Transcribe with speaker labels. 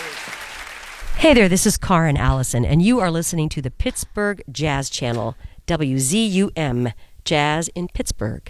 Speaker 1: Hey there, this is Karen Allison, and you are listening to the Pittsburgh Jazz Channel, WZUM, Jazz in Pittsburgh.